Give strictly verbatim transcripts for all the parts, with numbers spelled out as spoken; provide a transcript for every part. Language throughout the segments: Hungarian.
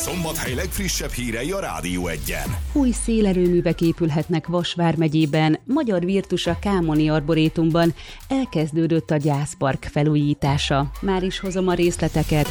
Szombathely legfrissebb hírei a Rádió Egyen. Új szélerőművek épülhetnek Vas vármegyében, Magyar Virtus a Kámoni Arborétumban. Elkezdődött a gyászpark felújítása. Már is hozom a részleteket.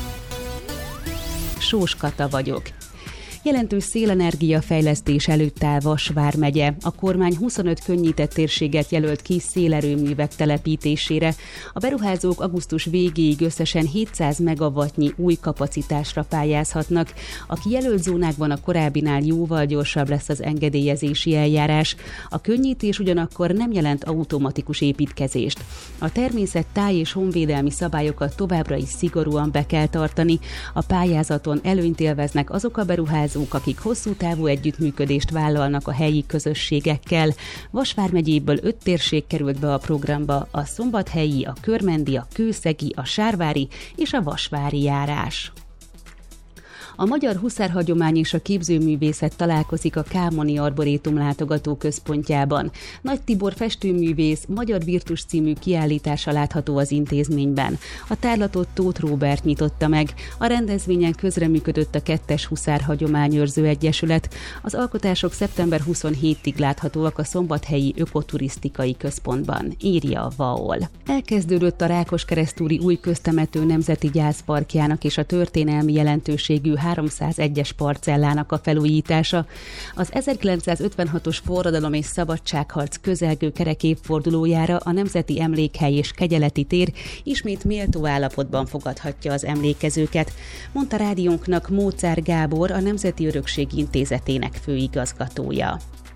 Sós Kata vagyok. Jelentős szélenergia fejlesztés előtt áll Vas vármegye. A kormány huszonöt könnyített térséget jelölt ki szélerőművek telepítésére. A beruházók augusztus végéig összesen hétszáz megawattnyi új kapacitásra pályázhatnak. A kijelölt zónákban a korábbinál jóval gyorsabb lesz az engedélyezési eljárás. A könnyítés ugyanakkor nem jelent automatikus építkezést. A természet, táj és honvédelmi szabályokat továbbra is szigorúan be kell tartani. A pályázaton előnyt élveznek azok a beruházók, akik hosszú távú együttműködést vállalnak a helyi közösségekkel. Vas vármegyéből öt térség került be a programba: a szombathelyi, a körmendi, a kőszegi, a sárvári és a vasvári járás. A Magyar Huszárhagyomány és a Képzőművészet találkozik a Kámoni Arborétum látogatóközpontjában. Nagy Tibor festőművész Magyar Virtus című kiállítása látható az intézményben. A tárlatot Tóth Róbert nyitotta meg. A rendezvényen közreműködött a Kettes Huszárhagyományőrző Egyesület. Az alkotások szeptember huszonhetedikéig láthatóak a Szombathelyi Ökoturisztikai Központban, írja a VAOL. Elkezdődött a Rákoskeresztúri új köztemető nemzeti gyászparkjának és a történelmi jelentőségű háromszázegyes parcellának a felújítása. Az ezerkilencszázötvenhatos forradalom és szabadságharc közelgő kerekévfordulójára a Nemzeti Emlékhely és Kegyeleti tér ismét méltó állapotban fogadhatja az emlékezőket, mondta rádiónknak Móczár Gábor, a Nemzeti Örökség Intézetének főigazgatója.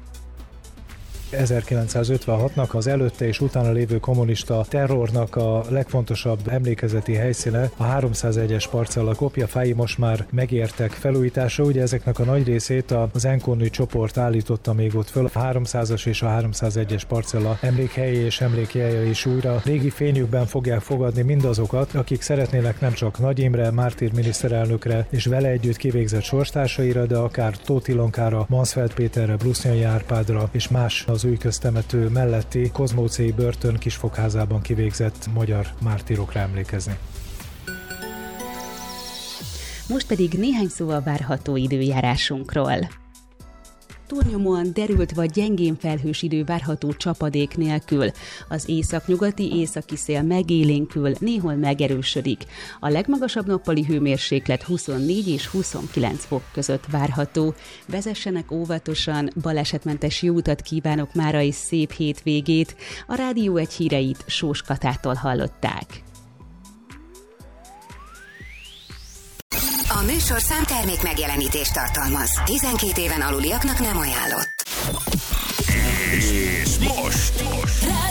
ezerkilencszázötvenhatnak az előtte és utána lévő kommunista terrornak a legfontosabb emlékezeti helyszíne, a háromszázegyes parcella kopjafái most már megértek felújításra. Ugye ezeknek a nagy részét az Enkonnű csoport állította még ott föl. A háromszázas és a háromszázegyes parcella emlékhelye és emlékjelje is újra régi fényükben fogják fogadni mindazokat, akik szeretnének nem csak Nagy Imre, mártír miniszterelnökre és vele együtt kivégzett sorstársaira, de akár Tóth Ilonkára, Mansfeld Péterre, Brusniai Árpádra és más az új köztemető melletti Kozmócéi börtön kisfogházában kivégzett magyar mártírokra emlékezni. Most pedig néhány szó a várható időjárásunkról. Túlnyomóan derült vagy gyengén felhős idő várható csapadék nélkül. Az északnyugati északi szél megélénkül, néhol megerősödik. A legmagasabb nappali hőmérséklet huszonnégy és huszonkilenc fok között várható. Vezessenek óvatosan, balesetmentes jó utat kívánok mára és szép hétvégét. A Rádió Egy híreit Sós Katától hallották. A műsorszám termék megjelenítést tartalmaz. tizenkét éven aluliaknak nem ajánlott. És most! most.